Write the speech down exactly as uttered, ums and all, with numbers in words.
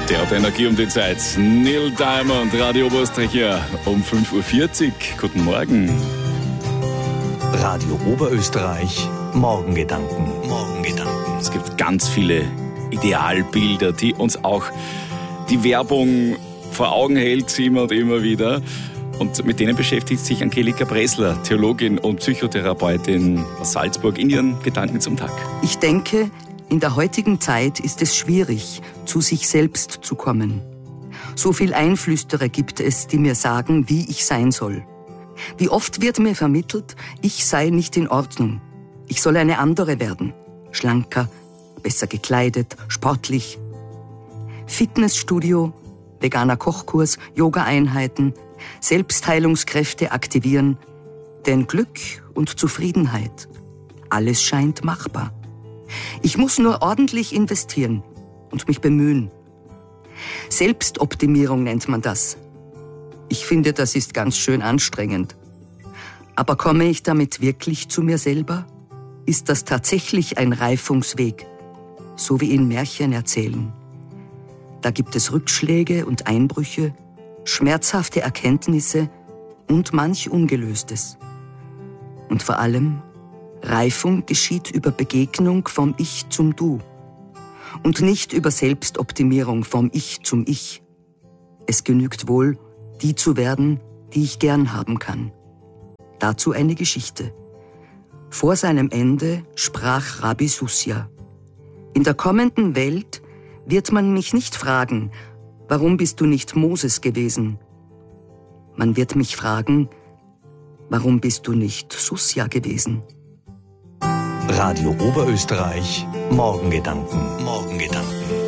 Der hat Energie um die Zeit. Neil Diamond, Radio Oberösterreich um fünf Uhr vierzig. Guten Morgen. Radio Oberösterreich, Morgengedanken. Morgengedanken. Es gibt ganz viele Idealbilder, die uns auch die Werbung vor Augen hält, immer und immer wieder. Und mit denen beschäftigt sich Angelika Bressler, Theologin und Psychotherapeutin aus Salzburg, in ihren Gedanken zum Tag. Ich denke, in der heutigen Zeit ist es schwierig, zu sich selbst zu kommen. So viel Einflüsterer gibt es, die mir sagen, wie ich sein soll. Wie oft wird mir vermittelt, ich sei nicht in Ordnung. Ich soll eine andere werden. Schlanker, besser gekleidet, sportlich. Fitnessstudio, veganer Kochkurs, Yoga-Einheiten, Selbstheilungskräfte aktivieren. Denn Glück und Zufriedenheit, alles scheint machbar. Ich muss nur ordentlich investieren und mich bemühen. Selbstoptimierung nennt man das. Ich finde, das ist ganz schön anstrengend. Aber komme ich damit wirklich zu mir selber? Ist das tatsächlich ein Reifungsweg, so wie in Märchen erzählen? Da gibt es Rückschläge und Einbrüche, schmerzhafte Erkenntnisse und manch Ungelöstes. Und vor allem, Reifung geschieht über Begegnung vom Ich zum Du und nicht über Selbstoptimierung vom Ich zum Ich. Es genügt wohl, die zu werden, die ich gern haben kann. Dazu eine Geschichte. Vor seinem Ende sprach Rabbi Sussia: In der kommenden Welt wird man mich nicht fragen, warum bist du nicht Moses gewesen? Man wird mich fragen, warum bist du nicht Sussia gewesen? Radio Oberösterreich, Morgengedanken. Morgengedanken.